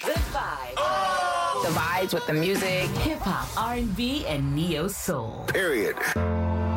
Good vibes. Oh! The vibes with the music. Hip-hop, R&B, and neo-soul. Period.